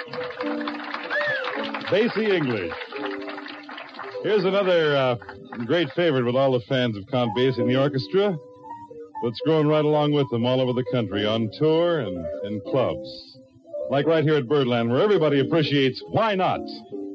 Basie English. Here's another great favorite with all the fans of Count Basie and the orchestra that's growing right along with them all over the country on tour and in clubs. Like right here at Birdland, where everybody appreciates Why Not?